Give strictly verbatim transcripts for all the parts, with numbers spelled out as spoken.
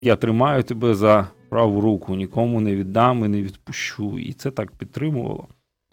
Я тримаю тебе за праву руку, нікому не віддам і не відпущу. І це так підтримувало.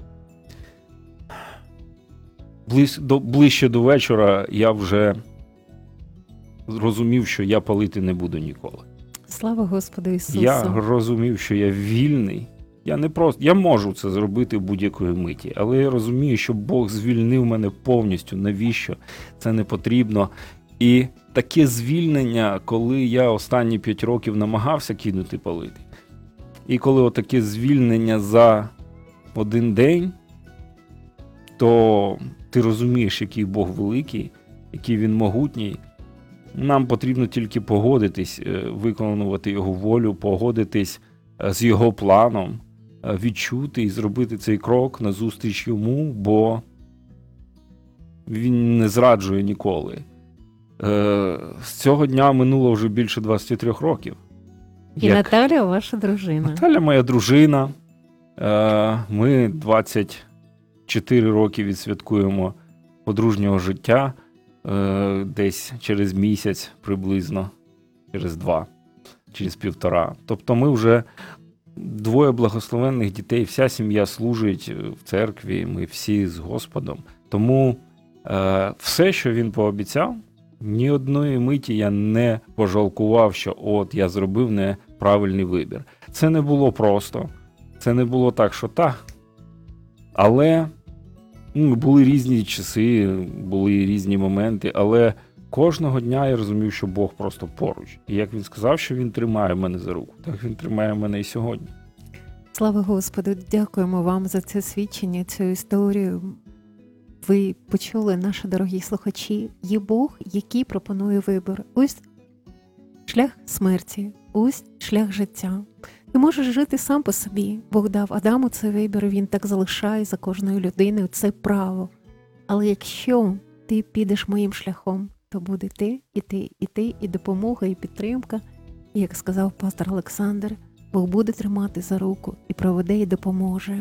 Близь, до, ближче до вечора я вже розумів, що я палити не буду ніколи. Слава Господу Ісусу! Я розумів, що я вільний. Я не просто, я можу це зробити в будь-якої миті, але я розумію, що Бог звільнив мене повністю. Навіщо? Це не потрібно. І таке звільнення, коли я останні п'ять років намагався кинути палити, і коли отаке звільнення за один день, то ти розумієш, який Бог великий, який Він могутній. Нам потрібно тільки погодитись, виконувати Його волю, погодитись з Його планом, відчути і зробити цей крок назустріч Йому, бо Він не зраджує ніколи. З цього дня минуло вже більше двадцять три років. І Як... Наталя ваша дружина. Наталя моя дружина. Ми двадцять чотири роки відсвяткуємо подружнього життя. Десь через місяць приблизно, через два, через півтора. Тобто ми вже двоє благословенних дітей, вся сім'я служить в церкві, ми всі з Господом. Тому е, все, що він пообіцяв, ні одної миті я не пожалкував, що от я зробив неправильний вибір. Це не було просто, це не було так, що так. Але ну, були різні часи, були різні моменти, але кожного дня я розумів, що Бог просто поруч. І як він сказав, що він тримає мене за руку, так він тримає мене і сьогодні. Слава Господу, дякуємо вам за це свідчення, цю історію. Ви почули, наші дорогі слухачі, є Бог, який пропонує вибір. Ось шлях смерті, ось шлях життя. Ти можеш жити сам по собі. Бог дав Адаму цей вибір, він так залишає за кожною людиною це право. Але якщо ти підеш моїм шляхом, то буде ти, і ти, і ти, і допомога, і підтримка. І як сказав пастор Олександр, Бог буде тримати за руку і проведе, і допоможе.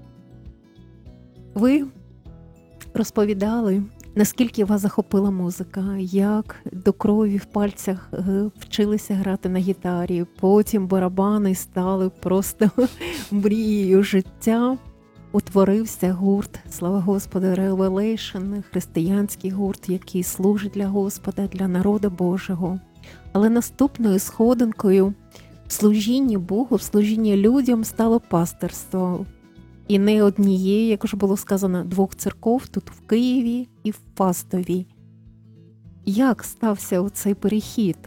Ви розповідали, наскільки вас захопила музика, як до крові в пальцях вчилися грати на гітарі, потім барабани стали просто мрією життя. Утворився гурт, слава Господу, Revelation, християнський гурт, який служить для Господа, для народу Божого. Але наступною сходинкою в служінні Богу, в служінні людям стало пасторство. І не однієї, як вже було сказано, двох церков, тут в Києві і в Фастові. Як стався оцей перехід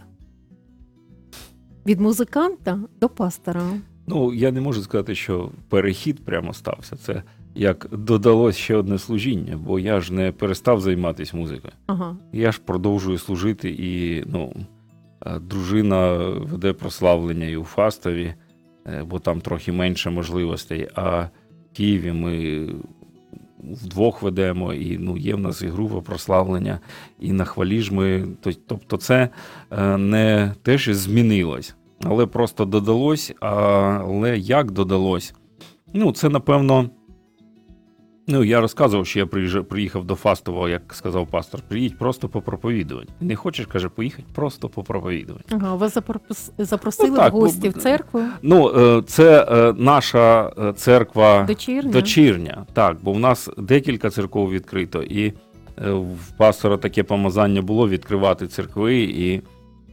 від музиканта до пастора? Ну, я не можу сказати, що перехід прямо стався. Це як додалось ще одне служіння, бо я ж не перестав займатися музикою. Ага. Я ж продовжую служити, і ну, дружина веде прославлення і у Фастові, бо там трохи менше можливостей, а в Києві ми вдвох ведемо, і ну, є в нас і група прославлення, і на хвалі ж ми. Тобто це не те, що змінилось, але просто додалось. Але як додалось? Ну, це, напевно, ну, я розказував, що я приїхав до Фастового, як сказав пастор, приїдь просто по проповідуванню. Не хочеш, каже, поїхати просто по проповідуванню. Ага, вас запросили ну, так, в гості бо, в церкву? Ну, це наша церква дочірня. дочірня. Так, бо в нас декілька церков відкрито, і в пастора таке помазання було відкривати церкви, і...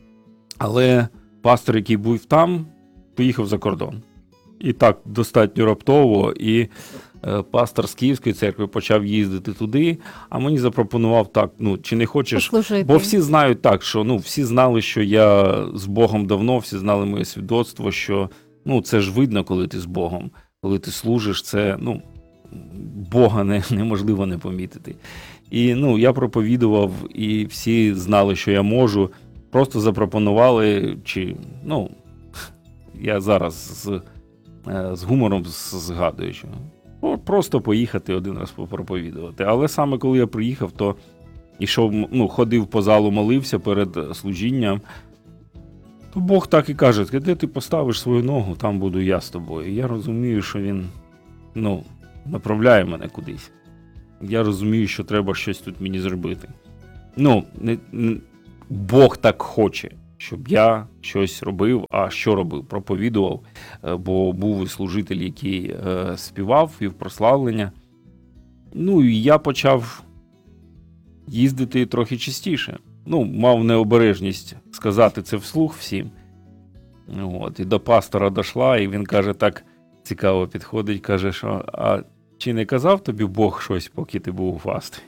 але пастор, який був там, поїхав за кордон. І так достатньо раптово, і пастор з Київської церкви почав їздити туди, а мені запропонував так, ну, чи не хочеш, послужити. Бо всі знають так, що, ну, всі знали, що я з Богом давно, всі знали моє свідоцтво, що, ну, це ж видно, коли ти з Богом, коли ти служиш, це, ну, Бога не, неможливо не помітити. І, ну, я проповідував, і всі знали, що я можу, просто запропонували, чи, ну, я зараз з, з гумором згадую, що просто поїхати один раз попроповідувати. Але саме коли я приїхав, то ішов, ну, ходив по залу, молився перед служінням, то Бог так і каже, де ти поставиш свою ногу, там буду я з тобою. І я розумію, що він, ну, направляє мене кудись. Я розумію, що треба щось тут мені зробити. Ну, не, не, Бог так хоче. щоб я щось робив, а що робив? Проповідував, е, бо був і служитель, який е, співав, вів прославлення. Ну, і я почав їздити трохи частіше. Ну, мав необережність сказати це вслух всім. От, і до пастора дійшла, і він каже, так цікаво підходить, каже, що, а чи не казав тобі Бог щось, поки ти був у фасті?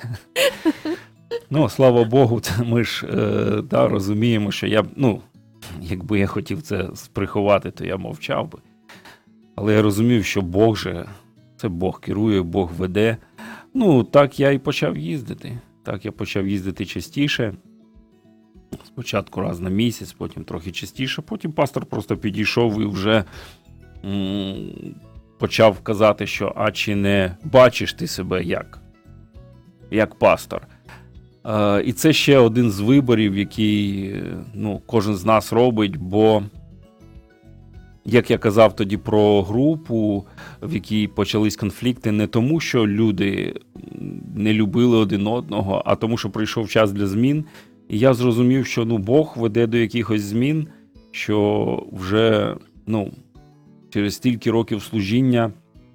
Ну, слава Богу, це ми ж е, да, розуміємо, що я, ну, якби я хотів це приховати, то я мовчав би. Але я розумів, що Бог же, це Бог керує, Бог веде. Ну, так я і почав їздити. Так я почав їздити частіше. Спочатку раз на місяць, потім трохи частіше. Потім пастор просто підійшов і вже м- почав казати, що а чи не бачиш ти себе як, як пастор. Е, і це ще один з виборів, який ну, кожен з нас робить, бо, як я казав тоді про групу, в якій почались конфлікти, не тому, що люди не любили один одного, а тому, що прийшов час для змін. І я зрозумів, що ну, Бог веде до якихось змін, що вже ну, через стільки років служіння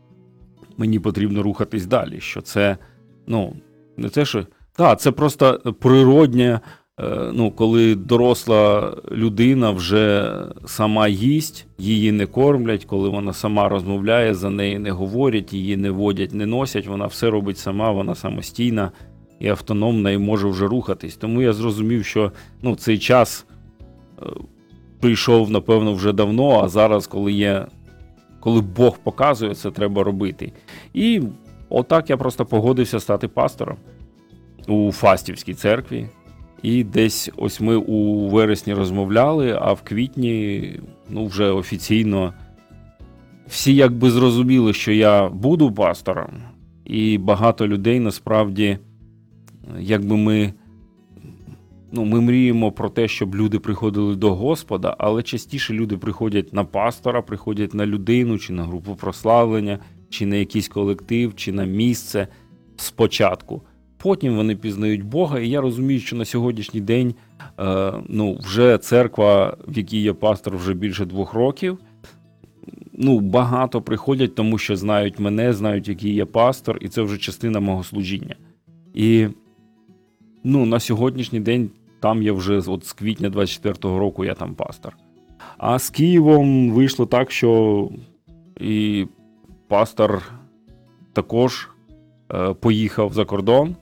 мені потрібно рухатись далі. Що це, ну, не те, що... Так, це просто природнє, ну, коли доросла людина вже сама їсть, її не кормлять, коли вона сама розмовляє, за неї не говорять, її не водять, не носять, вона все робить сама, вона самостійна і автономна, і може вже рухатись. Тому я зрозумів, що ну, цей час е, прийшов, напевно, вже давно, а зараз, коли є, коли Бог показує, це треба робити. І отак я просто погодився стати пастором у Фастівській церкві. І десь ось ми у вересні розмовляли, а в квітні, ну, вже офіційно всі якби зрозуміли, що я буду пастором. І багато людей насправді, якби ми, ну, ми мріємо про те, щоб люди приходили до Господа, але частіше люди приходять на пастора, приходять на людину, чи на групу прославлення, чи на якийсь колектив, чи на місце спочатку. Потім вони пізнають Бога, і я розумію, що на сьогоднішній день е, ну, вже церква, в якій я пастор вже більше двох років, ну, багато приходять, тому що знають мене, знають, який я пастор, і це вже частина мого служіння. І ну, на сьогоднішній день там я вже от з квітня двадцять четвертого року я там пастор. А з Києвом вийшло так, що і пастор також е, поїхав за кордон,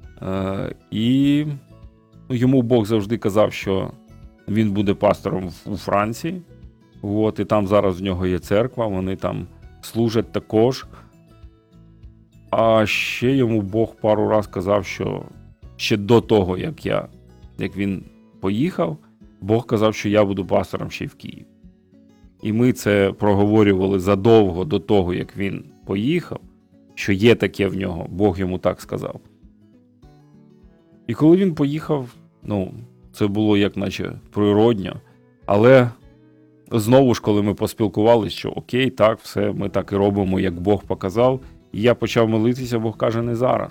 е, і ну, йому Бог завжди казав, що він буде пастором у Франції. От, і там зараз в нього є церква, вони там служать також. А ще йому Бог пару раз казав, що ще до того, як я, як він поїхав, Бог казав, що я буду пастором ще й в Києві. І ми це проговорювали задовго до того, як він поїхав, що є таке в нього, Бог йому так сказав. І коли він поїхав, ну, це було як наче природньо, але знову ж, коли ми поспілкувалися, що окей, так, все, ми так і робимо, як Бог показав, і я почав молитися, Бог каже, не зараз.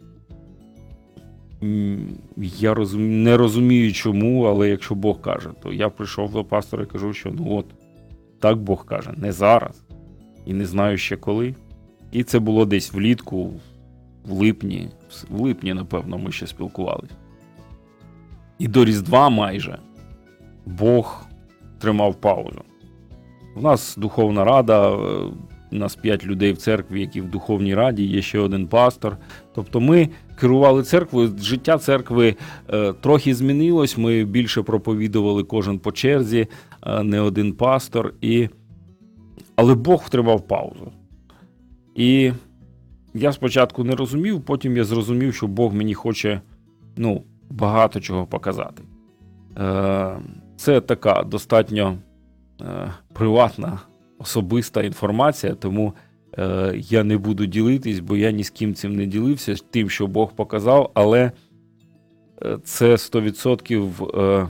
Я розум... не розумію чому, але якщо Бог каже, то я прийшов до пастора і кажу, що ну от, так Бог каже, не зараз. І не знаю ще коли. І це було десь влітку, в липні, в липні, напевно, ми ще спілкувалися. І до Різдва майже Бог тримав паузу. У нас духовна рада, у нас п'ять людей в церкві, які в духовній раді, є ще один пастор. Тобто ми керували церквою, життя церкви е, трохи змінилось, ми більше проповідували кожен по черзі, е, не один пастор. І... Але Бог втримав паузу. І я спочатку не розумів, потім я зрозумів, що Бог мені хоче ну, багато чого показати. Е, це така достатньо е, приватна, особиста інформація, тому е, я не буду ділитись, бо я ні з ким цим не ділився, тим, що Бог показав, але це сто відсотків е,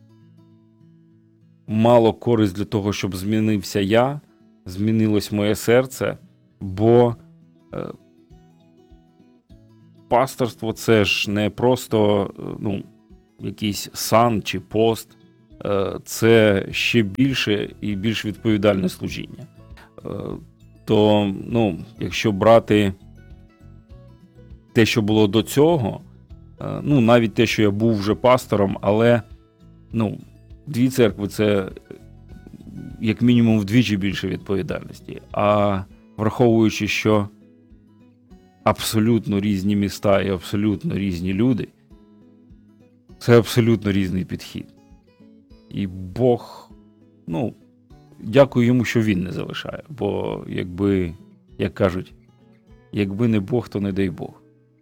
мало користь для того, щоб змінився я, змінилось моє серце, бо е, пасторство – це ж не просто ну, якийсь сан чи пост, е, це ще більше і більш відповідальне служіння. Е, то, ну, якщо брати те, що було до цього, е, ну, навіть те, що я був вже пастором, але, ну, дві церкви – це як мінімум вдвічі більше відповідальності. А враховуючи, що абсолютно різні міста і абсолютно різні люди, це абсолютно різний підхід. І Бог, ну, дякую йому, що він не залишає. Бо якби, як кажуть, якби не Бог, то не дай Бог.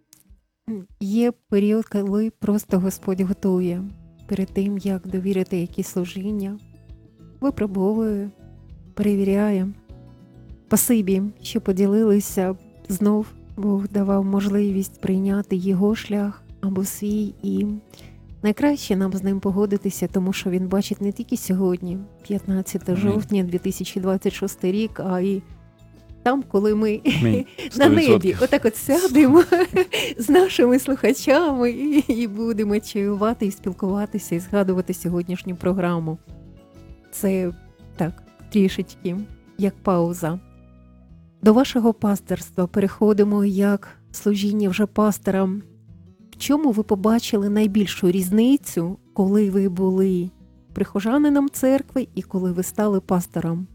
Є період, коли просто Господь готує перед тим, як довірити якісь служіння, випробовує, перевіряє. Спасибі, що поділилися. Знов Бог давав можливість прийняти його шлях або свій, і найкраще нам з ним погодитися, тому що він бачить не тільки сьогодні, п'ятнадцяте жовтня дві тисячі двадцять шостий рік, а і там, коли ми на небі отак от сядемо з нашими слухачами і, і будемо чаювати і спілкуватися, і згадувати сьогоднішню програму. Це так, трішечки, як пауза. До вашого пасторства переходимо як служіння вже пасторам. В чому ви побачили найбільшу різницю, коли ви були прихожанином церкви і коли ви стали пастором?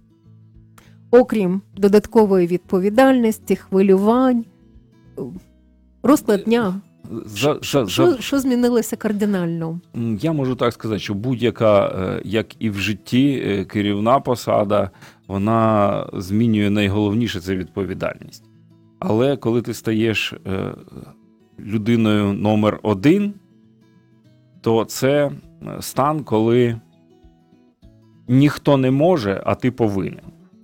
Окрім додаткової відповідальності, хвилювань, розклад дня. За, за, що, за... що змінилося кардинально? Я можу так сказати, що будь-яка, як і в житті, керівна посада, вона змінює найголовніше – це відповідальність. Але коли ти стаєш людиною номер один, то це стан, коли ніхто не може, а ти повинен.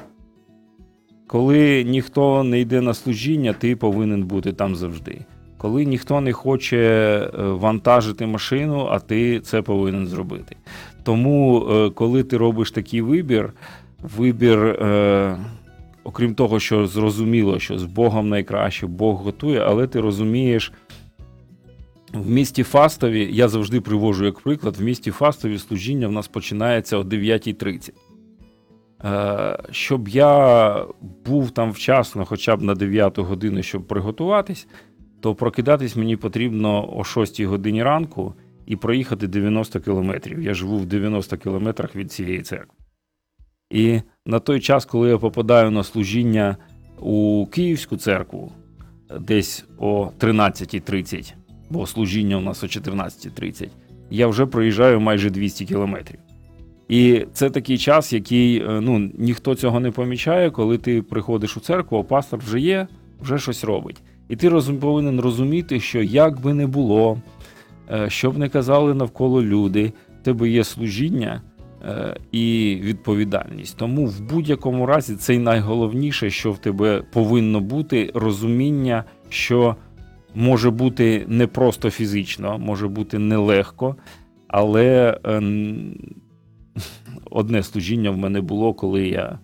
Коли ніхто не йде на служіння, ти повинен бути там завжди. Коли ніхто не хоче вантажити машину, а ти це повинен зробити. Тому, коли ти робиш такий вибір, вибір, е, окрім того, що зрозуміло, що з Богом найкраще, Бог готує, але ти розумієш, в місті Фастові, я завжди привожу як приклад, в місті Фастові служіння в нас починається о дев'ятій тридцять. Е, щоб я був там вчасно, хоча б на дев'яту годину, щоб приготуватись, то прокидатись мені потрібно о шостій годині ранку і проїхати дев'яносто кілометрів. Я живу в дев'яноста кілометрах від цієї церкви. І на той час, коли я попадаю на служіння у Київську церкву, десь о тринадцятій тридцять, бо служіння у нас о чотирнадцятій тридцять, я вже проїжджаю майже двісті кілометрів. І це такий час, який, ну, ніхто цього не помічає, коли ти приходиш у церкву, а пастор вже є, вже щось робить. І ти розум, повинен розуміти, що як би не було, що б не казали навколо люди, в тебе є служіння і відповідальність. Тому в будь-якому разі це найголовніше, що в тебе повинно бути, розуміння, що може бути не просто фізично, може бути нелегко, але одне служіння в мене було, коли я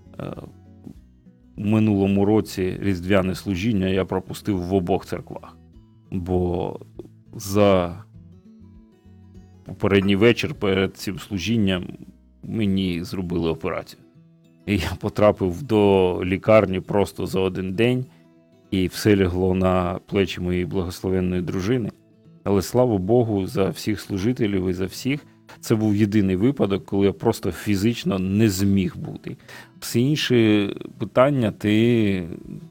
у минулому році різдвяне служіння я пропустив в обох церквах, бо за попередній вечір перед цим служінням мені зробили операцію. І я потрапив до лікарні просто за один день, і все лягло на плечі моєї благословенної дружини. Але слава Богу за всіх служителів і за всіх. Це був єдиний випадок, коли я просто фізично не зміг бути. Всі інші питання ти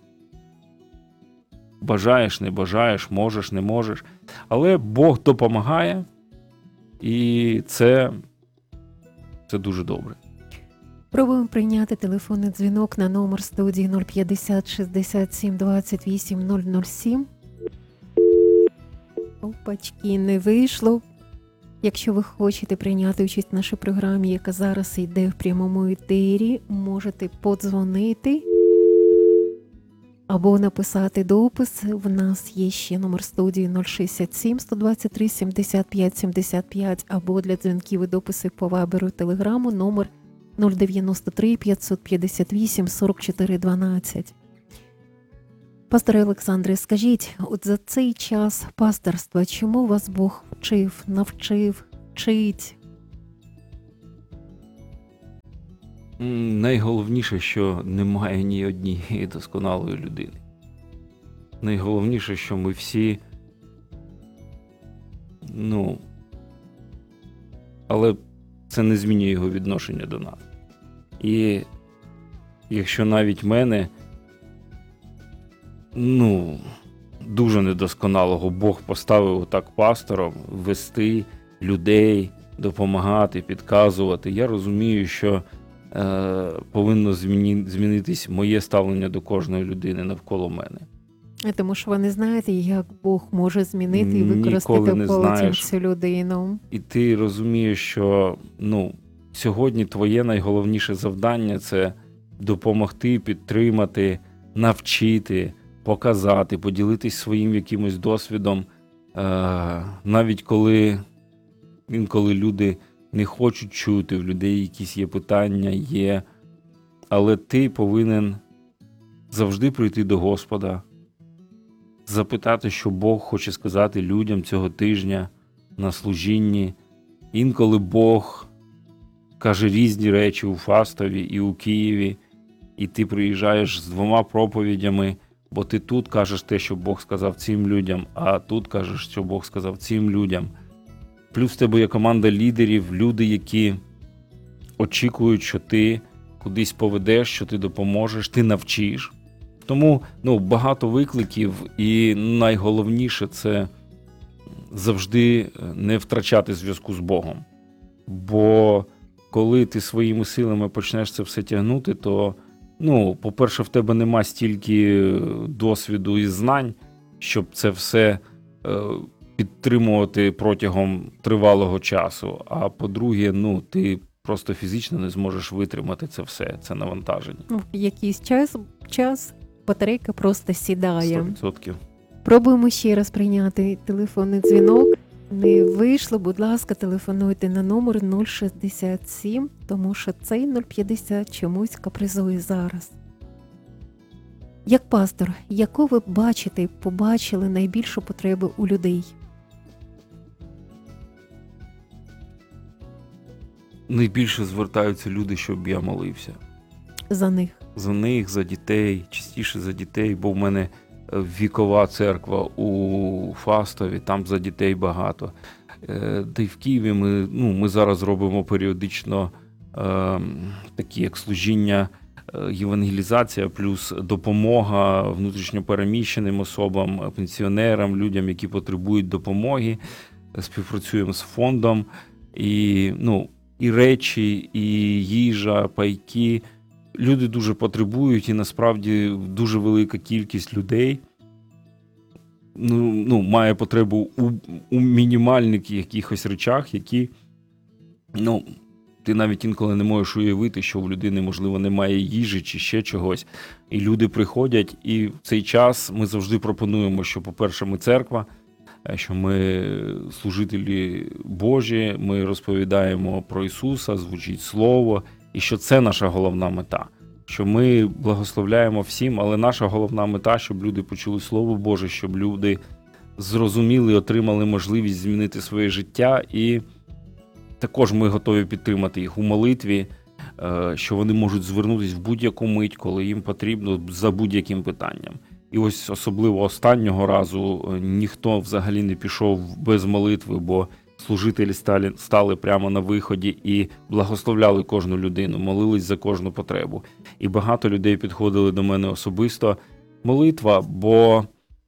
бажаєш, не бажаєш, можеш, не можеш. Але Бог допомагає, і це, це дуже добре. Пробуємо прийняти телефонний дзвінок на номер студії нуль п'ятдесят шістдесят сім двадцять вісім нуль нуль сім. Опачки, не вийшло. Якщо ви хочете прийняти участь в нашій програмі, яка зараз йде в прямому етері, можете подзвонити або написати допис. В нас є ще номер студії нуль шістдесят сім сто двадцять три сімдесят п'ять сімдесят п'ять, або для дзвінків і дописів по вайберу і телеграму номер нуль дев'яносто три п'ятсот п'ятдесят вісім сорок чотири дванадцять. Пасторе Олександре, скажіть, от за цей час пасторства, чому вас Бог вчив, навчив, вчить? М, Найголовніше, що немає ні однієї досконалої людини. Найголовніше, що ми всі, ну, але це не змінює його відношення до нас. І якщо навіть мене, ну, дуже недосконалого Бог поставив отак пастором вести людей, допомагати, підказувати, я розумію, що е, повинно зміні, змінитись моє ставлення до кожної людини навколо мене. Тому що ви не знаєте, як Бог може змінити і Ніколи використати не потім знаєш. цю людину. І ти розумієш, що, ну, сьогодні твоє найголовніше завдання – це допомогти, підтримати, навчити, показати, поділитись своїм якимось досвідом, е, навіть коли інколи люди не хочуть чути, в людей якісь є питання, є, але ти повинен завжди прийти до Господа, запитати, що Бог хоче сказати людям цього тижня на служінні. Інколи Бог каже різні речі у Фастові і у Києві, і ти приїжджаєш з двома проповідями, бо ти тут кажеш те, що Бог сказав цим людям, а тут кажеш, що Бог сказав цим людям. Плюс в тебе є команда лідерів, люди, які очікують, що ти кудись поведеш, що ти допоможеш, ти навчиш. Тому, ну, багато викликів, і найголовніше – це завжди не втрачати зв'язку з Богом. Бо коли ти своїми силами почнеш це все тягнути, то, ну, по-перше, в тебе нема стільки досвіду і знань, щоб це все е, підтримувати протягом тривалого часу. А по-друге, ну, ти просто фізично не зможеш витримати це все, це навантаження. Ну, в якийсь час, час батарейка просто сідає. сто відсотків. Пробуємо ще раз прийняти телефонний дзвінок. Не вийшло, будь ласка, телефонуйте на номер нуль шістдесят сім, тому що цей нуль п'ятдесят чомусь капризує зараз. Як пастор, яку ви бачите, побачили найбільшу потребу у людей? Найбільше звертаються люди, щоб я молився. За них. За них, за дітей, частіше за дітей, бо в мене вікова церква у Фастові, там за дітей багато. Та й в Києві ми, ну, ми зараз робимо періодично е, такі як служіння, євангелізація, плюс допомога внутрішньопереміщеним особам, пенсіонерам, людям, які потребують допомоги. Співпрацюємо з фондом. І, ну, і речі, і їжа, пайки. Люди дуже потребують, і насправді дуже велика кількість людей ну, ну, має потребу у, у мінімальних якихось речах, які, ну, ти навіть інколи не можеш уявити, що в людини, можливо, немає їжі чи ще чогось. І люди приходять, і в цей час ми завжди пропонуємо, що, по-перше, ми церква, що ми служителі Божі, ми розповідаємо про Ісуса, звучить Слово, і що це наша головна мета. Що ми благословляємо всім, але наша головна мета, щоб люди почули Слово Боже, щоб люди зрозуміли, отримали можливість змінити своє життя. І також ми готові підтримати їх у молитві, що вони можуть звернутися в будь-яку мить, коли їм потрібно, за будь-яким питанням. І ось особливо останнього разу ніхто взагалі не пішов без молитви, бо служителі стали, стали прямо на виході і благословляли кожну людину, молились за кожну потребу. І багато людей підходили до мене особисто. Молитва, бо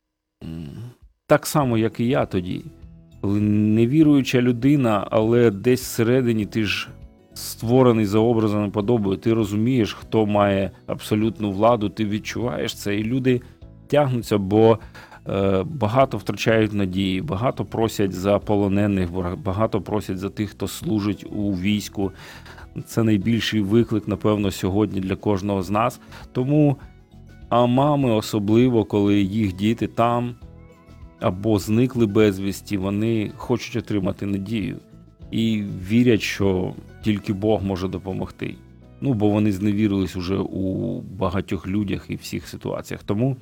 так само, як і я тоді. Коли невіруюча людина, але десь всередині ти ж створений за образом і подобою, ти розумієш, хто має абсолютну владу, ти відчуваєш це, і люди тягнуться, бо е, багато втрачають надії, багато просять за полонених, багато просять за тих, хто служить у війську. Це найбільший виклик, напевно, сьогодні для кожного з нас. Тому, а мами особливо, коли їх діти там або зникли безвісті, вони хочуть отримати надію і вірять, що тільки Бог може допомогти. Ну, бо вони зневірились уже у багатьох людях і всіх ситуаціях. Тому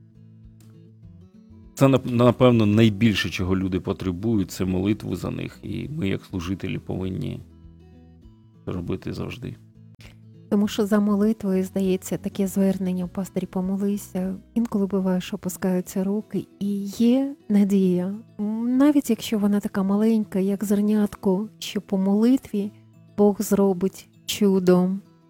це, напевно, найбільше, чого люди потребують, це молитву за них. І ми, як служителі, повинні робити завжди. Тому що за молитвою, здається, таке звернення «Пастирі, помолися». Інколи буває, що опускаються руки, і є надія. М, Навіть якщо вона така маленька, як зернятко, що по молитві Бог зробить чудо.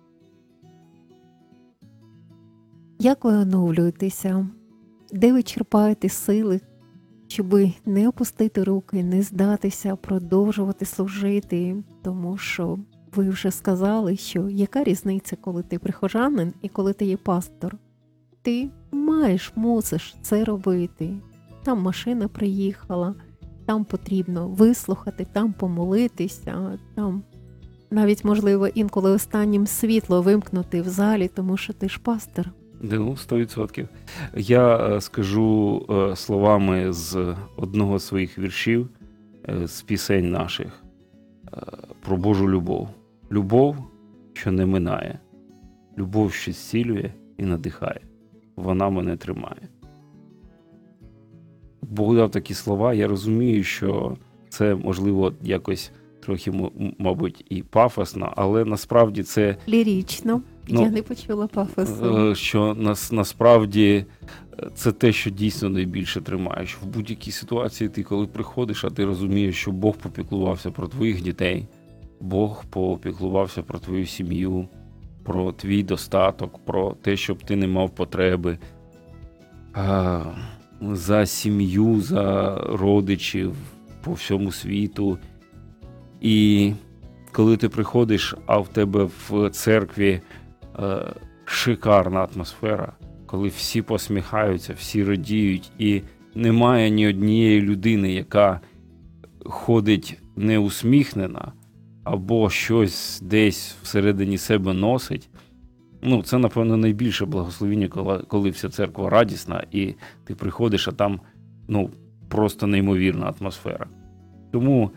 Як ви оновлюєтеся? Де ви черпаєте сили, щоб не опустити руки, не здатися, продовжувати служити? Тому що ви вже сказали, що яка різниця, коли ти прихожанин і коли ти є пастор? Ти маєш, мусиш це робити. Там машина приїхала, там потрібно вислухати, там помолитися, там навіть, можливо, інколи останнім світло вимкнути в залі, тому що ти ж пастор. Ну, сто відсотків. Я е, скажу е, словами з одного з своїх віршів, е, з пісень наших, е, про Божу любов. Любов, що не минає. Любов, що зцілює і надихає. Вона мене тримає. Бог дав такі слова. Я розумію, що це, можливо, якось трохи, м- мабуть, і пафосно, але насправді це Лірічно. Ну, Я не почула пафосу. Е, що нас, насправді е, це те, що дійсно найбільше тримає. Що в будь-якій ситуації ти, коли приходиш, а ти розумієш, що Бог попіклувався про твоїх дітей, Бог попіклувався про твою сім'ю, про твій достаток, про те, щоб ти не мав потреби, а, за сім'ю, за родичів по всьому світу. І коли ти приходиш, а в тебе в церкві Е, шикарна атмосфера, коли всі посміхаються, всі радіють, і немає ні однієї людини, яка ходить неусміхнена або щось десь всередині себе носить. Ну, це, напевно, найбільше благословіння, коли, коли вся церква радісна, і ти приходиш, а там, ну, просто неймовірна атмосфера. Тому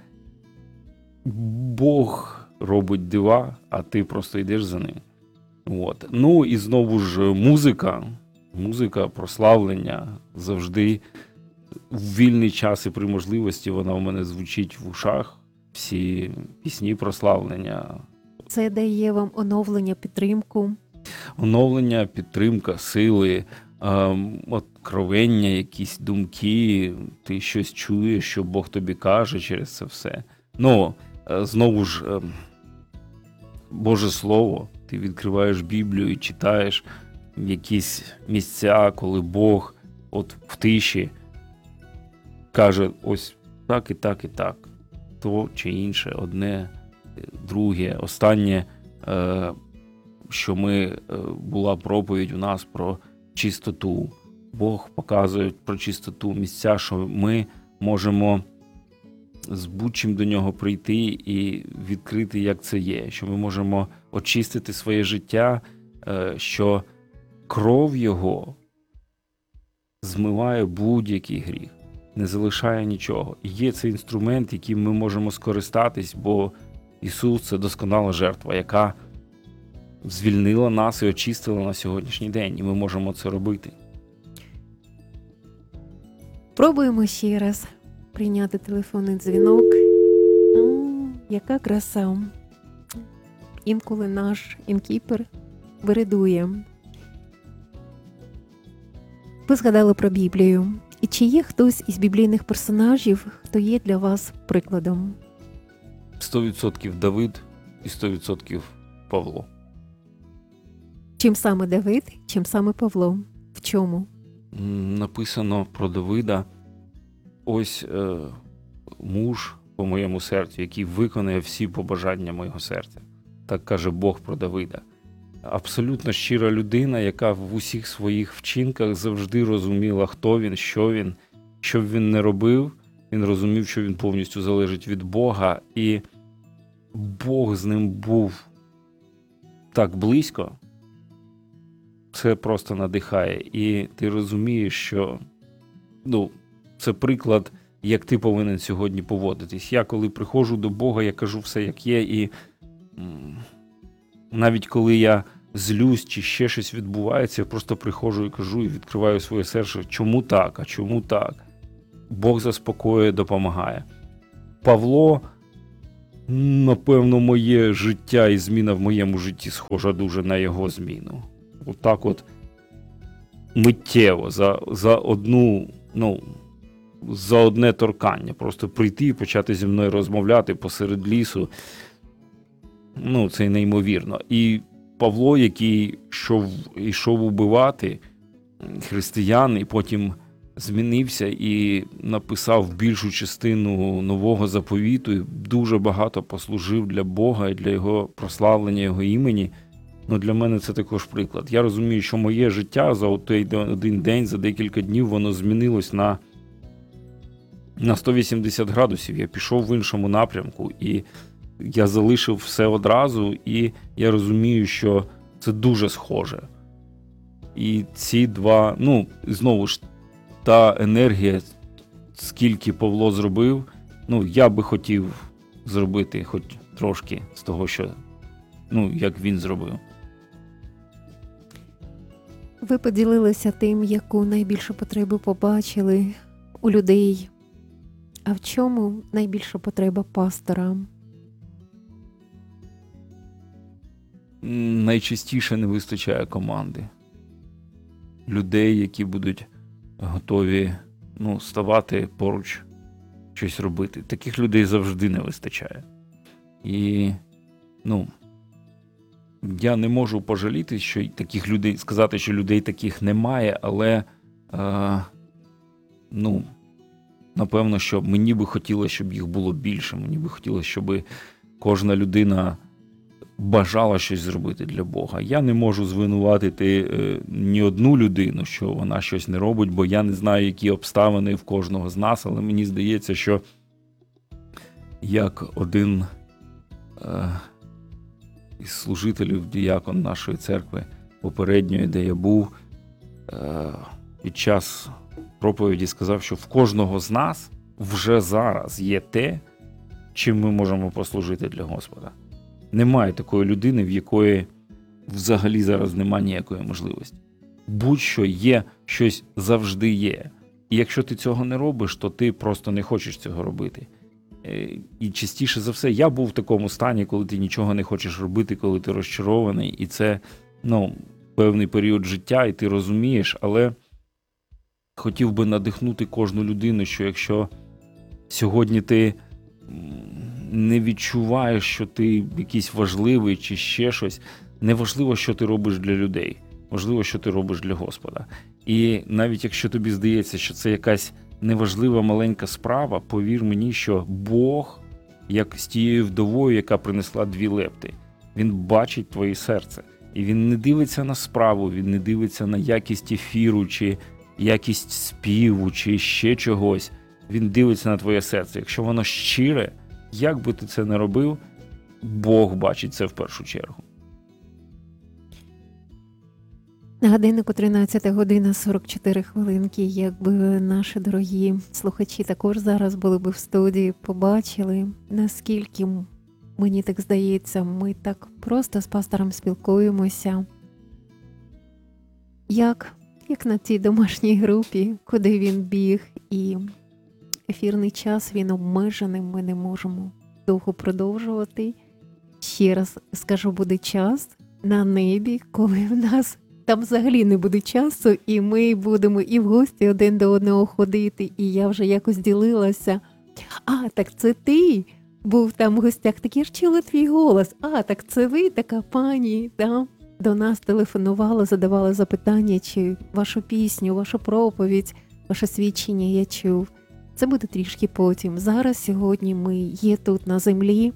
Бог робить дива, а ти просто йдеш за ним. От. Ну і знову ж музика, музика, прославлення завжди в вільний час і при можливості вона у мене звучить в ушах, всі пісні прославлення. Це дає вам оновлення, підтримку. Оновлення, підтримка, сили, ем, откровення, якісь думки, ти щось чуєш, що Бог тобі каже через це все. Ну, е, знову ж, ем, Боже Слово, ти відкриваєш Біблію і читаєш якісь місця, коли Бог от в тиші каже ось так і так і так, то чи інше, одне, друге. Останнє, е, що ми, е, була проповідь у нас про чистоту. Бог показує про чистоту, місця, що ми можемо з будь-чим до нього прийти і відкрити, як це є, що ми можемо очистити своє життя, що кров його змиває будь-який гріх, не залишає нічого. І є цей інструмент, яким ми можемо скористатись, бо Ісус – це досконала жертва, яка звільнила нас і очистила на сьогоднішній день, і ми можемо це робити. Пробуємо ще раз прийняти телефонний дзвінок. О, яка краса. Інколи наш інкіпер виридує. Ви згадали про Біблію. І чи є хтось із біблійних персонажів, хто є для вас прикладом? сто відсотків Давид і сто відсотків Павло. Чим саме Давид, чим саме Павло? В чому? Написано про Давида: ось е, муж по моєму серцю, який виконує всі побажання моєго серця. Так каже Бог про Давида. Абсолютно щира людина, яка в усіх своїх вчинках завжди розуміла, хто він, що він, що б він не робив. Він розумів, що він повністю залежить від Бога, і Бог з ним був так близько. Це просто надихає. І ти розумієш, що, ну, це приклад, як ти повинен сьогодні поводитись. Я, коли приходжу до Бога, я кажу все, як є, і м, навіть коли я злюсь чи ще щось відбувається, я просто приходжу і кажу, і відкриваю своє серце, чому так, а чому так? Бог заспокоює, допомагає. Павло Напевно, моє життя і зміна в моєму житті схожа дуже на його зміну. Отак от миттєво, за, за одну, ну, за одне торкання. Просто прийти і почати зі мною розмовляти посеред лісу. Ну, це неймовірно. І Павло, який йшов, йшов убивати християн, і потім змінився і написав більшу частину нового заповіту, і дуже багато послужив для Бога і для його прославлення, його імені. Ну, для мене це також приклад. Я розумію, що моє життя за один день, за декілька днів, воно змінилось на, на сто вісімдесят градусів. Я пішов в іншому напрямку, і я залишив все одразу, і я розумію, що це дуже схоже. І ці два, ну, знову ж, та енергія, скільки Павло зробив, ну, я би хотів зробити хоч трошки з того, що, ну, як він зробив. Ви поділилися тим, яку найбільшу потребу побачили у людей. А в чому найбільша потреба пастора? Найчастіше не вистачає команди. Людей, які будуть готові, ну, ставати поруч, щось робити. Таких людей завжди не вистачає. І, ну, я не можу пожаліти, що таких людей, сказати, що людей таких немає, але, е, ну, напевно, що мені би хотілося, щоб їх було більше. Мені би хотілося, щоб кожна людина бажала щось зробити для Бога. Я не можу звинуватити е, ні одну людину, що вона щось не робить, бо я не знаю, які обставини в кожного з нас, але мені здається, що як один е, із служителів, діякон нашої церкви попередньої, де я був, е, під час проповіді сказав, що в кожного з нас вже зараз є те, чим ми можемо послужити для Господа. Немає такої людини, в якої взагалі зараз немає ніякої можливості. Будь-що є, щось завжди є. І якщо ти цього не робиш, то ти просто не хочеш цього робити. І частіше за все, я був в такому стані, коли ти нічого не хочеш робити, коли ти розчарований. І це, ну, певний період життя, і ти розумієш, але хотів би надихнути кожну людину, що якщо сьогодні ти не відчуваєш, що ти якийсь важливий чи ще щось, неважливо, що ти робиш для людей, важливо, що ти робиш для Господа. І навіть якщо тобі здається, що це якась неважлива маленька справа, повір мені, що Бог, як з тією вдовою, яка принесла дві лепти, Він бачить твоє серце. І Він не дивиться на справу, Він не дивиться на якість ефіру, чи якість співу, чи ще чогось. Він дивиться на твоє серце. Якщо воно щире, як би ти це не робив, Бог бачить це в першу чергу. На годиннику тринадцята година сорок чотири хвилинки. Якби наші дорогі слухачі також зараз були б в студії, побачили, наскільки, мені так здається, ми так просто з пастором спілкуємося. Як, як на тій домашній групі, куди він біг, і ефірний час, він обмежений, ми не можемо довго продовжувати. Ще раз скажу, буде час на небі, коли в нас там взагалі не буде часу, і ми будемо і в гості один до одного ходити, і я вже якось ділилася. А, так це ти був там в гостях, так я ж чула твій голос. А, так це ви, така пані, да? До нас телефонувала, задавала запитання, чи вашу пісню, вашу проповідь, ваше свідчення я чув. Це буде трішки потім. Зараз, сьогодні ми є тут на землі.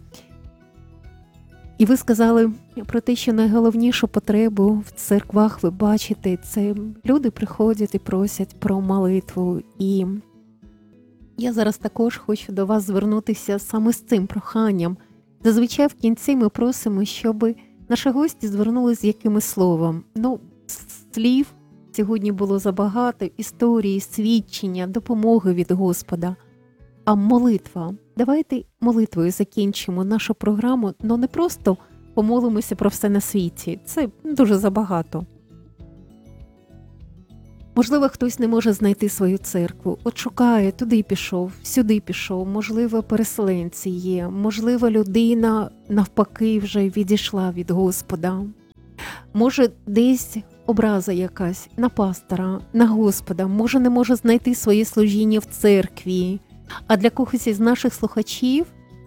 І ви сказали про те, що найголовнішу потребу в церквах ви бачите, це люди приходять і просять про молитву. І я зараз також хочу до вас звернутися саме з цим проханням. Зазвичай в кінці ми просимо, щоб наші гості звернулися з якимось словом. Ну, слів сьогодні було забагато, історії, свідчення, допомоги від Господа. А молитва. Давайте молитвою закінчимо нашу програму, але не просто помолимося про все на світі. Це дуже забагато. Можливо, хтось не може знайти свою церкву. От шукає, туди пішов, сюди пішов. Можливо, переселенці є. Можливо, людина навпаки вже відійшла від Господа. Може, десь образа якась на пастора, на Господа. Може, не може знайти своє служіння в церкві. А для когось із наших слухачів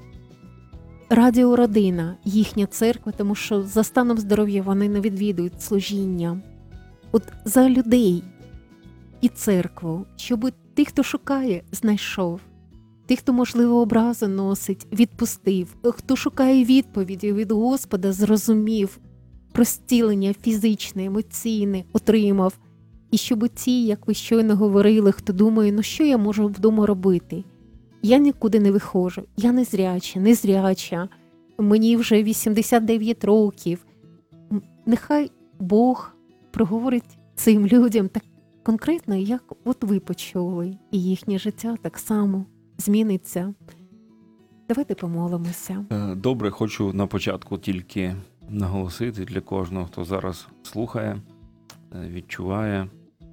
Радіо Родина, їхня церква, тому що за станом здоров'я вони не відвідують служіння. От за людей і церкву, щоб тих, хто шукає, знайшов. Тих, хто, можливо, образи носить, відпустив. Хто шукає відповіді від Господа, зрозумів, простілення фізичне, емоційне отримав. І щоб ті, як ви щойно говорили, хто думає, ну що я можу вдома робити? Я нікуди не виходжу, я незряча, незряча, мені вже вісімдесят дев'ять років. Нехай Бог проговорить цим людям так конкретно, як от ви почули, і їхнє життя так само зміниться. Давайте помолимося. Добре, хочу на початку тільки наголосити для кожного, хто зараз слухає, відчуває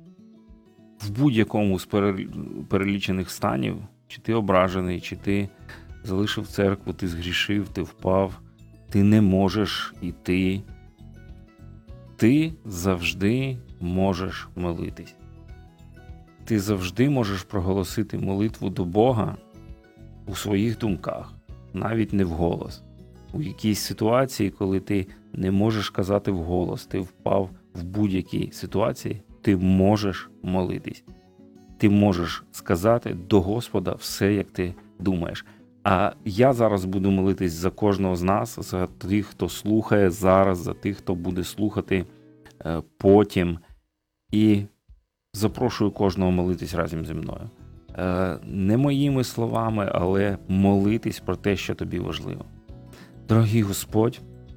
в будь-якому з перелічених станів, чи ти ображений, чи ти залишив церкву, ти згрішив, ти впав, ти не можеш іти. Ти завжди можеш молитись. Ти завжди можеш проголосити молитву до Бога у своїх думках, навіть не вголос. У якійсь ситуації, коли ти не можеш казати вголос, ти впав в будь-якій ситуації, ти можеш молитись. Ти можеш сказати до Господа все, як ти думаєш. А я зараз буду молитись за кожного з нас, за тих, хто слухає зараз, за тих, хто буде слухати е, потім. І запрошую кожного молитись разом зі мною. Е, не моїми словами, але молитись про те, що тобі важливо. Дорогий Господь,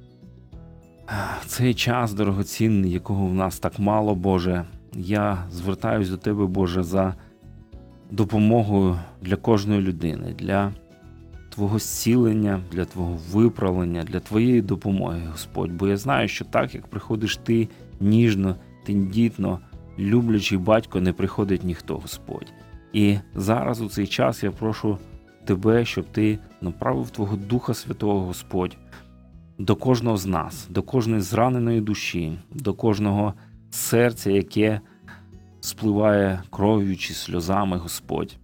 цей час дорогоцінний, якого в нас так мало, Боже, я звертаюсь до Тебе, Боже, за допомогою для кожної людини, для Твого зцілення, для Твого виправлення, для Твоєї допомоги, Господь. Бо я знаю, що так, як приходиш Ти ніжно, тендітно, люблячий батько, не приходить ніхто, Господь. І зараз у цей час я прошу Тебе, щоб Ти направив Твого Духа Святого, Господь, до кожного з нас, до кожної зраненої душі, до кожного серця, яке спливає кров'ю чи сльозами, Господь.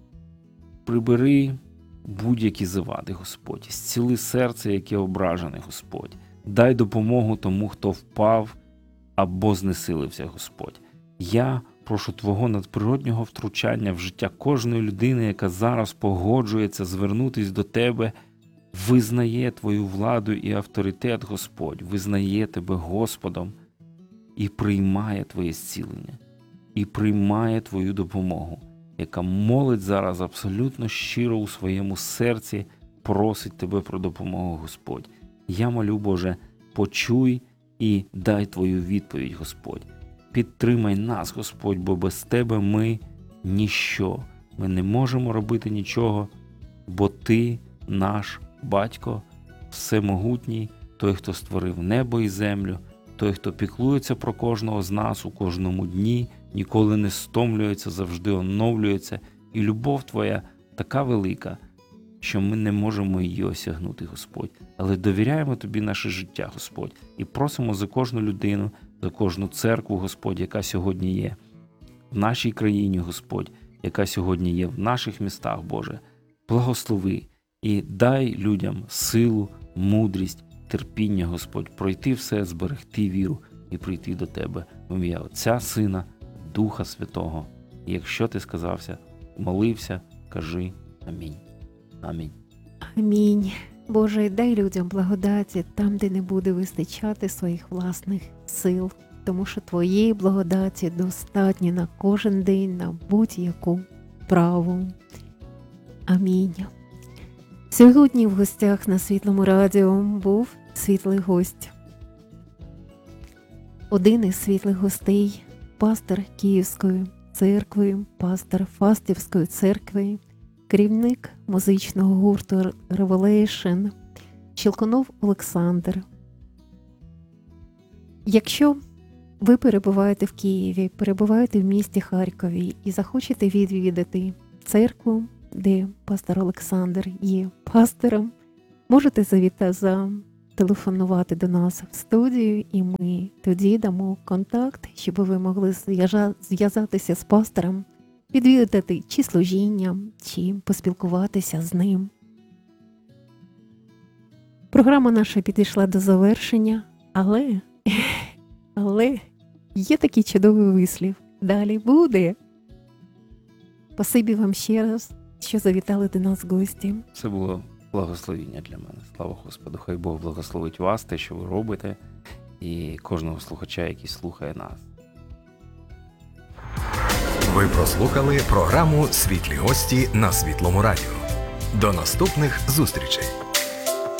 Прибери будь-які завади, Господь, зціли серце, яке ображене, Господь. Дай допомогу тому, хто впав або знесилився, Господь. Я прошу Твого надприроднього втручання в життя кожної людини, яка зараз погоджується звернутись до Тебе, визнає Твою владу і авторитет, Господь, визнає Тебе Господом і приймає Твоє зцілення, і приймає Твою допомогу, яка молить зараз абсолютно щиро у своєму серці, просить Тебе про допомогу, Господь. Я молю, Боже, почуй і дай Твою відповідь, Господь. Підтримай нас, Господь, бо без Тебе ми ніщо. Ми не можемо робити нічого, бо Ти наш Батько, всемогутній, той, хто створив небо і землю, той, хто піклується про кожного з нас у кожному дні, ніколи не стомлюється, завжди оновлюється. І любов Твоя така велика, що ми не можемо її осягнути, Господь. Але довіряємо Тобі наше життя, Господь, і просимо за кожну людину, за кожну церкву, Господь, яка сьогодні є в нашій країні, Господь, яка сьогодні є в наших містах, Боже. Благослови і дай людям силу, мудрість, терпіння, Господь, пройти все, зберегти віру і прийти до Тебе в ім'я Отця, Сина, Духа Святого. І якщо ти сказався, молився, кажи амінь. Амінь. Амінь. Боже, дай людям благодаті там, де не буде вистачати своїх власних сил, тому що Твоєї благодаті достатньо на кожен день, на будь-яку справу. Амінь. Сьогодні в гостях на Світлому радіо був світлий гость. Один із світлих гостей – пастор Київської церкви, пастор Фастівської церкви, керівник музичного гурту Revelation Щелкунов Олександр. Якщо ви перебуваєте в Києві, перебуваєте в місті Харкові і захочете відвідати церкву, де пастор Олександр є пастором, можете завіта зателефонувати до нас в студію, і ми тоді дамо контакт, щоб ви могли зв'яжа- зв'язатися з пастором, відвідати чи служіння, чи поспілкуватися з ним. Програма наша підійшла до завершення, але, але є такий чудовий вислів. Далі буде. Спасибі вам ще раз, що завітали до нас в гості. Це було благословіння для мене. Слава Господу, хай Бог благословить вас, те, що ви робите, і кожного слухача, який слухає нас. Ви прослухали програму «Світлі гості» на Світлому радіо. До наступних зустрічей!